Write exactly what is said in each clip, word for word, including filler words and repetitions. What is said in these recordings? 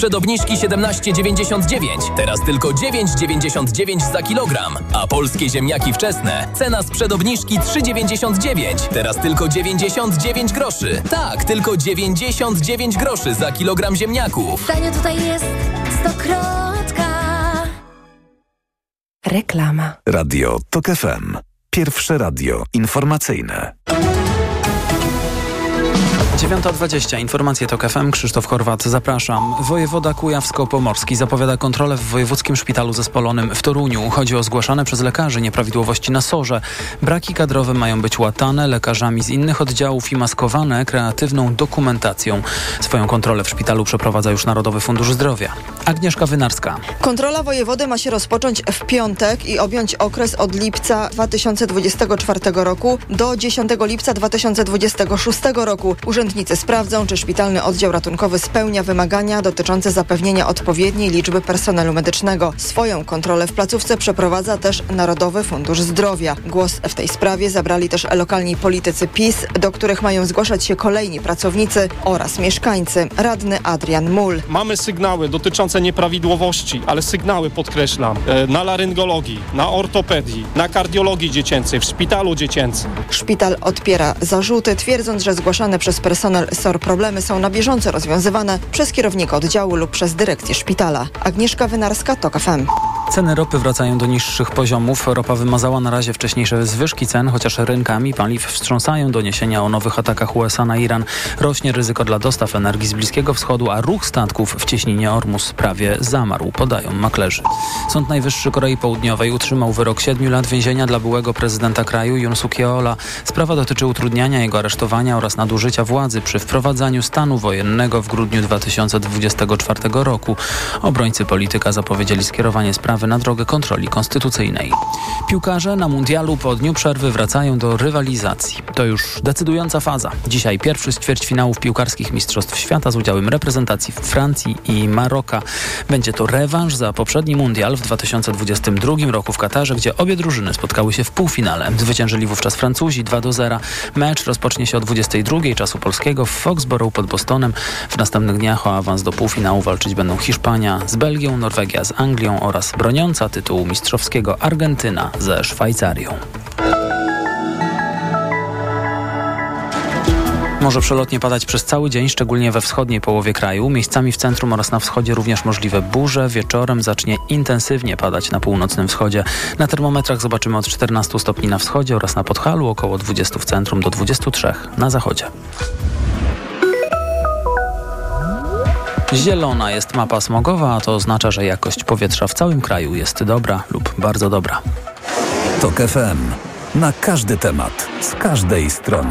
przed obniżki siedemnaście dziewięćdziesiąt dziewięć. Teraz tylko dziewięć dziewięćdziesiąt dziewięć za kilogram. A polskie ziemniaki wczesne. Cena sprzed obniżki trzy dziewięćdziesiąt dziewięć. Teraz tylko dziewięćdziesiąt dziewięć groszy. Tak, tylko dziewięćdziesiąt dziewięć groszy za kilogram ziemniaków. Tanio tutaj jest stokrotka. Reklama. Radio Tok F M. Pierwsze radio informacyjne. dziewiąta dwadzieścia. Informacje Tok F M. Krzysztof Horwat. Zapraszam. Wojewoda Kujawsko-Pomorski zapowiada kontrolę w Wojewódzkim Szpitalu Zespolonym w Toruniu. Chodzi o zgłaszane przez lekarzy nieprawidłowości na sorze. Braki kadrowe mają być łatane lekarzami z innych oddziałów i maskowane kreatywną dokumentacją. Swoją kontrolę w szpitalu przeprowadza już Narodowy Fundusz Zdrowia. Agnieszka Wynarska. Kontrola wojewody ma się rozpocząć w piątek i objąć okres od lipca dwa tysiące dwudziestego czwartego roku do dziesiątego lipca dwa tysiące dwudziestego szóstego roku. Urzędnicy sprawdzą, czy szpitalny oddział ratunkowy spełnia wymagania dotyczące zapewnienia odpowiedniej liczby personelu medycznego. Swoją kontrolę w placówce przeprowadza też Narodowy Fundusz Zdrowia. Głos w tej sprawie zabrali też lokalni politycy PiS, do których mają zgłaszać się kolejni pracownicy oraz mieszkańcy. Radny Adrian Mul. Mamy sygnały dotyczące nieprawidłowości, ale sygnały podkreślam, na laryngologii, na ortopedii, na kardiologii dziecięcej, w szpitalu dziecięcym. Szpital odpiera zarzuty, twierdząc, że zgłaszane przez personel S O R problemy są na bieżąco rozwiązywane przez kierownika oddziału lub przez dyrekcję szpitala. Agnieszka Wynarska, Tok F M. Ceny ropy wracają do niższych poziomów. Ropa wymazała na razie wcześniejsze zwyżki cen, chociaż rynkami paliw wstrząsają doniesienia o nowych atakach U S A na Iran. Rośnie ryzyko dla dostaw energii z Bliskiego Wschodu, a ruch statków w cieśninie Ormus prawie zamarł, podają maklerzy. Sąd Najwyższy Korei Południowej utrzymał wyrok siedmiu lat więzienia dla byłego prezydenta kraju Yoon Suk Yeola. Sprawa dotyczy utrudniania jego aresztowania oraz nadużycia władzy przy wprowadzaniu stanu wojennego w grudniu dwa tysiące dwudziestego czwartego roku. Obrońcy polityka zapowiedzieli skierowanie sprawy na drogę kontroli konstytucyjnej. Piłkarze na mundialu po dniu przerwy wracają do rywalizacji. To już decydująca faza. Dzisiaj pierwszy z ćwierćfinałów piłkarskich Mistrzostw Świata z udziałem reprezentacji Francji i Maroka. Będzie to rewanż za poprzedni mundial w dwa tysiące dwudziestym drugim roku w Katarze, gdzie obie drużyny spotkały się w półfinale. Zwyciężyli wówczas Francuzi dwa do zera. Mecz rozpocznie się o dwudziestej drugiej czasu polskiego w Foxborough pod Bostonem. W następnych dniach o awans do półfinału walczyć będą Hiszpania z Belgią, Norwegia z Anglią oraz broniąca tytułu mistrzowskiego Argentyna ze Szwajcarią. Może przelotnie padać przez cały dzień, szczególnie we wschodniej połowie kraju. Miejscami w centrum oraz na wschodzie również możliwe burze. Wieczorem zacznie intensywnie padać na północnym wschodzie. Na termometrach zobaczymy od czternastu stopni na wschodzie oraz na Podhalu, około dwudziestu w centrum do dwudziestu trzech na zachodzie. Zielona jest mapa smogowa, a to oznacza, że jakość powietrza w całym kraju jest dobra lub bardzo dobra. Tok F M. Na każdy temat, z każdej strony.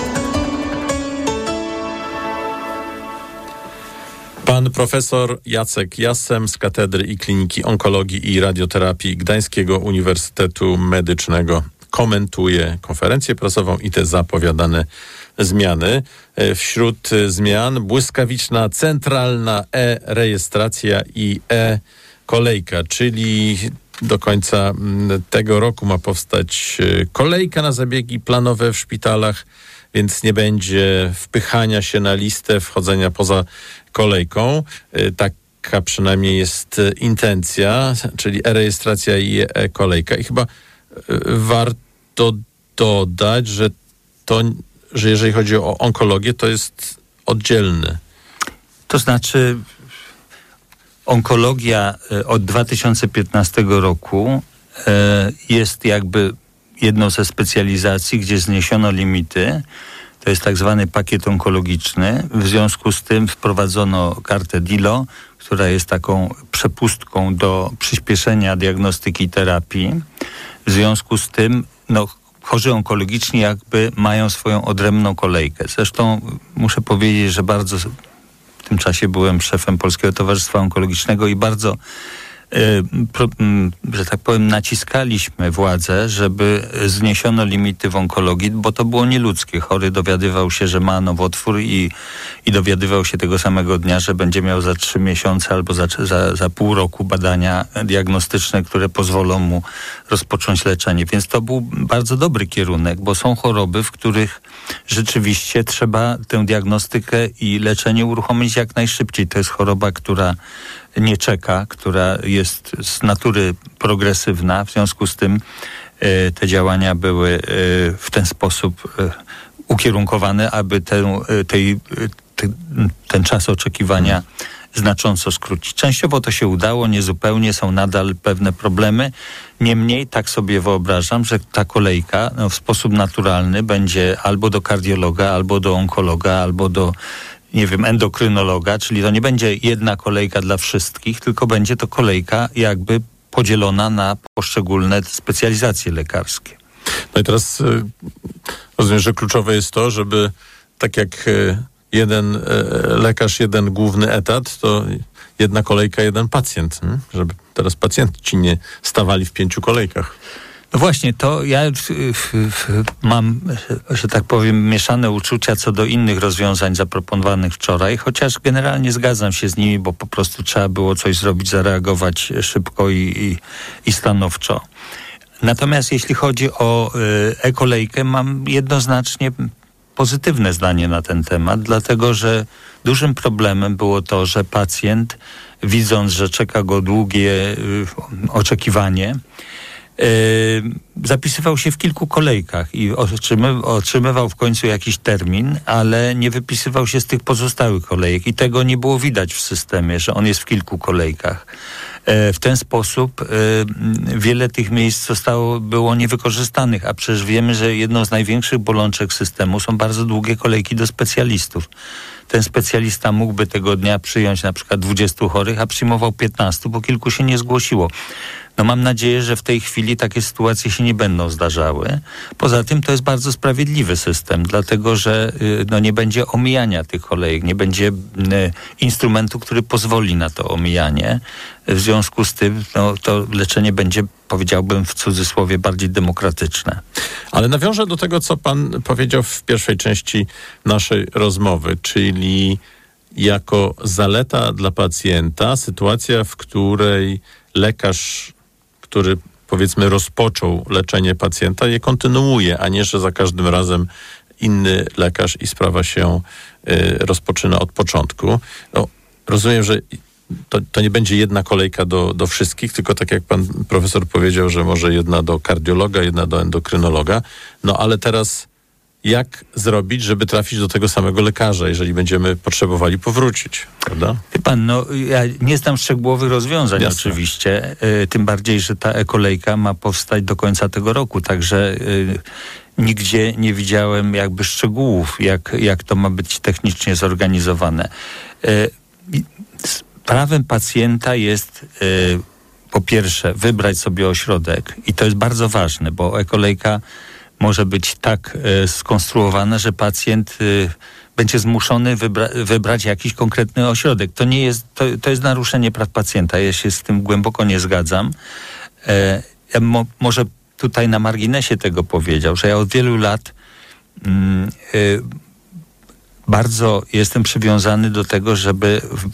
Pan profesor Jacek Jassem z Katedry i Kliniki Onkologii i Radioterapii Gdańskiego Uniwersytetu Medycznego komentuje konferencję prasową i te zapowiadane zmiany. Wśród zmian błyskawiczna centralna e-rejestracja i e-kolejka, czyli do końca tego roku ma powstać kolejka na zabiegi planowe w szpitalach, więc nie będzie wpychania się na listę, wchodzenia poza kolejką. Taka przynajmniej jest intencja, czyli e-rejestracja i e-kolejka. I chyba warto dodać, że to, że jeżeli chodzi o onkologię, to jest oddzielny. To znaczy onkologia od dwa tysiące piętnastego roku jest jakby jedną ze specjalizacji, gdzie zniesiono limity. To jest tak zwany pakiet onkologiczny. W związku z tym wprowadzono kartę D I L O, która jest taką przepustką do przyspieszenia diagnostyki i terapii. W związku z tym no, chorzy onkologiczni jakby mają swoją odrębną kolejkę. Zresztą muszę powiedzieć, że bardzo w tym czasie byłem szefem Polskiego Towarzystwa Onkologicznego i bardzo że tak powiem, naciskaliśmy władzę, żeby zniesiono limity w onkologii, bo to było nieludzkie. Chory dowiadywał się, że ma nowotwór i, i dowiadywał się tego samego dnia, że będzie miał za trzy miesiące albo za, za, za pół roku badania diagnostyczne, które pozwolą mu rozpocząć leczenie. Więc to był bardzo dobry kierunek, bo są choroby, w których rzeczywiście trzeba tę diagnostykę i leczenie uruchomić jak najszybciej. To jest choroba, która nie czeka, która jest z natury progresywna. W związku z tym e, te działania były e, w ten sposób e, ukierunkowane, aby tę, tej, te, ten czas oczekiwania znacząco skrócić. Częściowo to się udało, niezupełnie, są nadal pewne problemy. Niemniej tak sobie wyobrażam, że ta kolejka no, w sposób naturalny będzie albo do kardiologa, albo do onkologa, albo do nie wiem, endokrynologa, czyli to nie będzie jedna kolejka dla wszystkich, tylko będzie to kolejka jakby podzielona na poszczególne specjalizacje lekarskie. No i teraz y, rozumiem, że kluczowe jest to, żeby tak jak y, jeden y, lekarz, jeden główny etat, to jedna kolejka, jeden pacjent, hmm? Żeby teraz pacjenci nie stawali w pięciu kolejkach. No właśnie, to ja y, y, y, mam, że tak powiem, mieszane uczucia co do innych rozwiązań zaproponowanych wczoraj, chociaż generalnie zgadzam się z nimi, bo po prostu trzeba było coś zrobić, zareagować szybko i, i, i stanowczo. Natomiast jeśli chodzi o y, e-kolejkę, mam jednoznacznie pozytywne zdanie na ten temat, dlatego że dużym problemem było to, że pacjent, widząc, że czeka go długie y, oczekiwanie, Yy, zapisywał się w kilku kolejkach i otrzymywał, otrzymywał w końcu jakiś termin, ale nie wypisywał się z tych pozostałych kolejek i tego nie było widać w systemie, że on jest w kilku kolejkach. Yy, w ten sposób yy, wiele tych miejsc zostało, było niewykorzystanych, a przecież wiemy, że jedną z największych bolączek systemu są bardzo długie kolejki do specjalistów. Ten specjalista mógłby tego dnia przyjąć na przykład dwudziestu chorych, a przyjmował piętnastu, bo kilku się nie zgłosiło. No mam nadzieję, że w tej chwili takie sytuacje się nie będą zdarzały. Poza tym to jest bardzo sprawiedliwy system, dlatego że no, nie będzie omijania tych kolejek, nie będzie y, instrumentu, który pozwoli na to omijanie. W związku z tym no, to leczenie będzie, powiedziałbym w cudzysłowie, bardziej demokratyczne. Ale nawiążę do tego, co pan powiedział w pierwszej części naszej rozmowy, czyli jako zaleta dla pacjenta sytuacja, w której lekarz, który powiedzmy rozpoczął leczenie pacjenta, je kontynuuje, a nie, że za każdym razem inny lekarz i sprawa się y, rozpoczyna od początku. No, rozumiem, że to, to nie będzie jedna kolejka do, do wszystkich, tylko tak jak pan profesor powiedział, że może jedna do kardiologa, jedna do endokrynologa. No ale teraz jak zrobić, żeby trafić do tego samego lekarza, jeżeli będziemy potrzebowali powrócić, prawda? Wie pan, no ja nie znam szczegółowych rozwiązań. Jasne. Oczywiście, y, tym bardziej, że ta e-kolejka ma powstać do końca tego roku, także y, nigdzie nie widziałem jakby szczegółów, jak, jak to ma być technicznie zorganizowane. Y, prawem pacjenta jest y, po pierwsze wybrać sobie ośrodek i to jest bardzo ważne, bo e-kolejka może być tak e, skonstruowana, że pacjent e, będzie zmuszony wybra- wybrać jakiś konkretny ośrodek. To nie jest, to, to jest naruszenie praw pacjenta. Ja się z tym głęboko nie zgadzam. E, ja mo- może tutaj na marginesie tego powiedział, że ja od wielu lat mm, e, bardzo jestem przywiązany do tego, żeby w,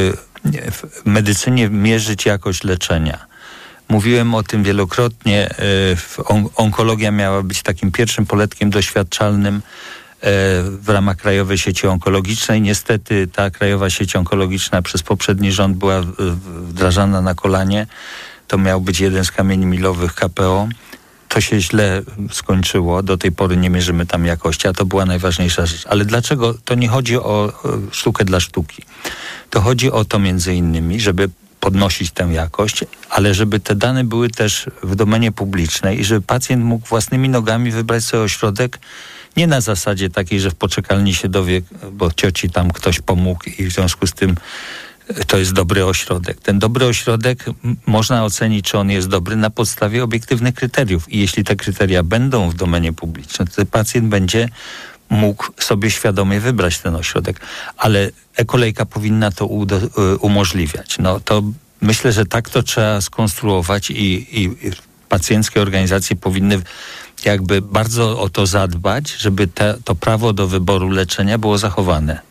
w medycynie mierzyć jakość leczenia. Mówiłem o tym wielokrotnie. Onkologia miała być takim pierwszym poletkiem doświadczalnym w ramach Krajowej Sieci Onkologicznej. Niestety ta Krajowa Sieć Onkologiczna przez poprzedni rząd była wdrażana na kolanie. To miał być jeden z kamieni milowych K P O. To się źle skończyło. Do tej pory nie mierzymy tam jakości, a to była najważniejsza rzecz. Ale dlaczego? To nie chodzi o sztukę dla sztuki. To chodzi o to między innymi, żeby podnosić tę jakość, ale żeby te dane były też w domenie publicznej i żeby pacjent mógł własnymi nogami wybrać sobie ośrodek, nie na zasadzie takiej, że w poczekalni się dowie, bo cioci tam ktoś pomógł i w związku z tym to jest dobry ośrodek. Ten dobry ośrodek m- można ocenić, czy on jest dobry na podstawie obiektywnych kryteriów i jeśli te kryteria będą w domenie publicznej, to pacjent będzie mógł sobie świadomie wybrać ten ośrodek, ale e-kolejka powinna to udo- umożliwiać. No to myślę, że tak to trzeba skonstruować i, i pacjenckie organizacje powinny jakby bardzo o to zadbać, żeby te, to prawo do wyboru leczenia było zachowane.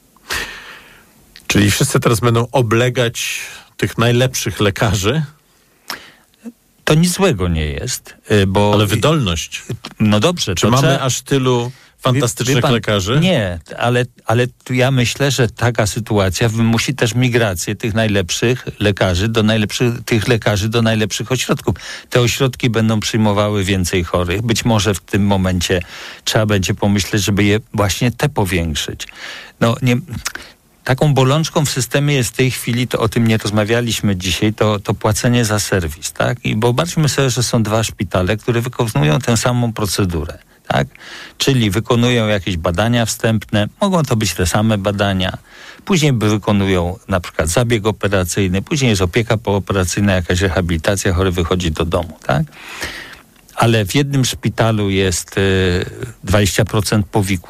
Czyli wszyscy teraz będą oblegać tych najlepszych lekarzy? To nic złego nie jest, bo... Ale wydolność. No dobrze. Czy to mamy trzeba... aż tylu fantastycznych wie, wie pan, lekarzy? Nie, ale, ale tu ja myślę, że taka sytuacja wymusi też migrację tych najlepszych lekarzy do najlepszych, tych lekarzy do najlepszych ośrodków. Te ośrodki będą przyjmowały więcej chorych. Być może w tym momencie trzeba będzie pomyśleć, żeby je właśnie te powiększyć. No nie... Taką bolączką w systemie jest w tej chwili, to o tym nie rozmawialiśmy dzisiaj, to, to płacenie za serwis, tak? I wyobraźmy sobie, że są dwa szpitale, które wykonują tę samą procedurę, tak? Czyli wykonują jakieś badania wstępne, mogą to być te same badania, później wykonują na przykład zabieg operacyjny, później jest opieka pooperacyjna, jakaś rehabilitacja, chory wychodzi do domu, tak? Ale w jednym szpitalu jest y, dwadzieścia procent powikłań,